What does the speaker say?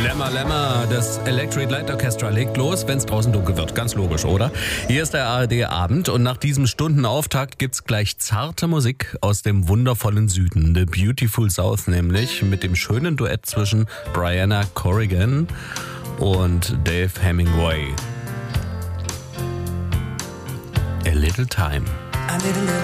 Lämmer, Lämmer, das Electric Light Orchestra legt los, wenn es draußen dunkel wird. Ganz logisch, oder? Hier ist der ARD-Abend und nach diesem Stundenauftakt gibt's gleich zarte Musik aus dem wundervollen Süden. The Beautiful South nämlich, mit dem schönen Duett zwischen Brianna Corrigan und Dave Hemingway. A Little Time.